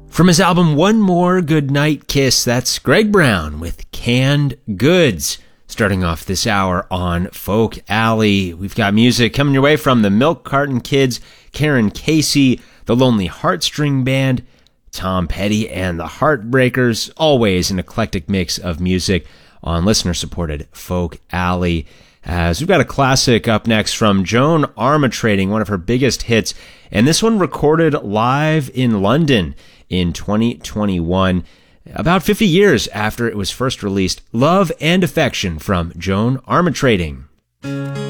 From his album One More Goodnight Kiss, that's Greg Brown with Canned Goods. Starting off this hour on Folk Alley, we've got music coming your way from the Milk Carton Kids, Karen Casey, the Lonely Heartstring Band, Tom Petty, and the Heartbreakers. Always an eclectic mix of music on listener-supported Folk Alley. As we've got a classic up next from Joan Armatrading, one of her biggest hits, and this one recorded live in London in 2021, about 50 years after it was first released. Love and Affection from Joan Armatrading.